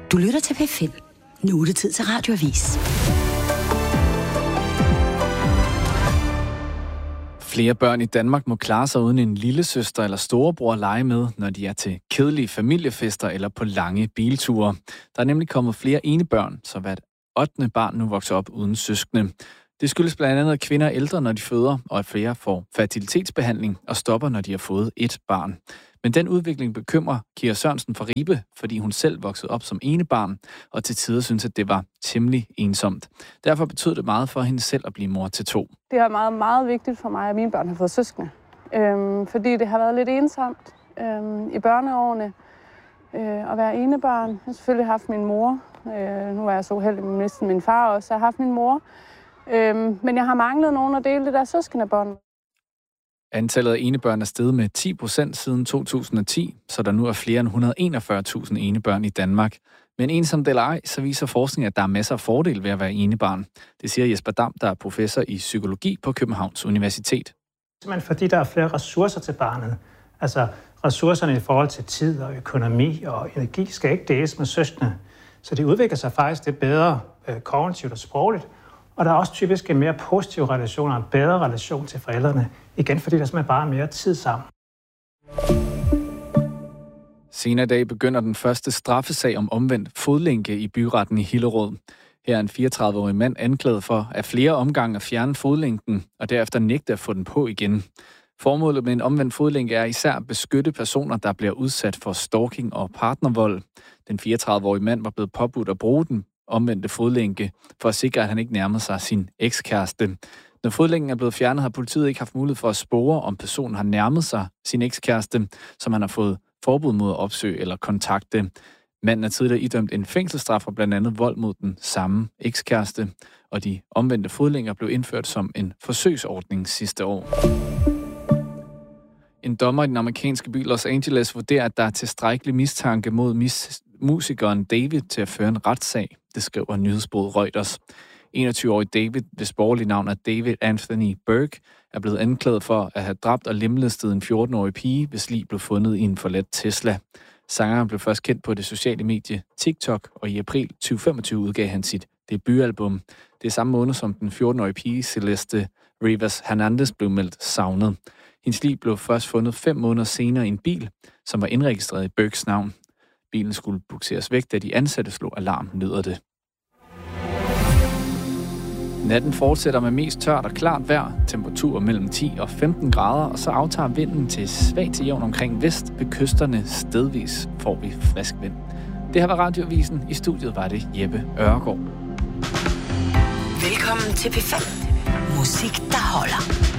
Du lytter til P5. Nu er det tid til Radioavis. Flere børn i Danmark må klare sig uden en lillesøster eller storebror at lege med, når de er til kedelige familiefester eller på lange bilture. Der er nemlig kommet flere enebørn, så hvert 8. barn nu vokser op uden søskende. Det skyldes blandt andet, at kvinder er ældre, når de føder, og at flere får fertilitetsbehandling og stopper, når de har fået et barn. Men den udvikling bekymrer Kira Sørensen fra Ribe, fordi hun selv voksede op som enebarn, og til tider synes, at det var temmelig ensomt. Derfor betød det meget for hende selv at blive mor til 2. Det er meget, meget vigtigt for mig, at mine børn har fået søskende. Fordi det har været lidt ensomt i børneårene at være enebarn. Jeg har selvfølgelig haft min mor. Nu er jeg så uheldig med næsten min far også. Jeg har haft min mor. Men jeg har manglet nogen at dele det der søskendebånd. Antallet af enebørn er steget med 10% siden 2010, så der nu er flere end 141.000 enebørn i Danmark. Men ensomt eller ej, så viser forskning, at der er masser af fordele ved at være enebarn. Det siger Jesper Dam, der er professor i psykologi på Københavns Universitet. Men fordi der er flere ressourcer til barnet. Altså ressourcerne i forhold til tid og økonomi og energi skal ikke deles med søskende. Så det udvikler sig faktisk det bedre kognitivt og sprogligt. Og der er også typisk en mere positiv relation og en bedre relation til forældrene. Igen, fordi der simpelthen bare er mere tid sammen. Senere i dag begynder den første straffesag om omvendt fodlænke i byretten i Hillerød. Her er en 34-årig mand anklaget for at flere omgange at fjerne fodlænken, og derefter nægte at få den på igen. Formålet med en omvendt fodlænke er især at beskytte personer, der bliver udsat for stalking og partnervold. Den 34-årige mand var blevet påbudt at bruge den omvendte fodlænke, for at sikre, at han ikke nærmede sig sin ekskæreste. Når fodlænken er blevet fjernet, har politiet ikke haft mulighed for at spore, om personen har nærmet sig sin ekskæreste, som han har fået forbud mod at opsøge eller kontakte. Manden er tidligere idømt en fængselsstraf for blandt andet vold mod den samme ekskæreste, og de omvendte fodlænker blev indført som en forsøgsordning sidste år. En dommer i den amerikanske by Los Angeles vurderer, at der er tilstrækkelig mistanke mod musikeren David til at føre en retssag, det skriver nyhedsbureauet Reuters. 21-årig David, hvis borgerlige navn er David Anthony Burke, er blevet anklaget for at have dræbt og lemlæstet en 14-årig pige, hvis lig blev fundet i en forladt Tesla. Sangeren blev først kendt på det sociale medie TikTok, og i april 2025 udgav han sit debutalbum. Det er samme måned, som den 14-årige pige Celeste Rivas Hernandez blev meldt savnet. Hendes lig blev først fundet 5 måneder senere i en bil, som var indregistreret i Burkes navn. Bilen skulle bugseres væk, da de ansatte slog alarm, lyder det. Natten fortsætter med mest tørt og klart vejr, temperaturer mellem 10 og 15 grader, og så aftager vinden til svag til jævn omkring vest. Ved kysterne stedvis får vi frisk vind. Det her var Radioavisen. I studiet var det Jeppe Øregård. Velkommen til P5. Musik, der holder.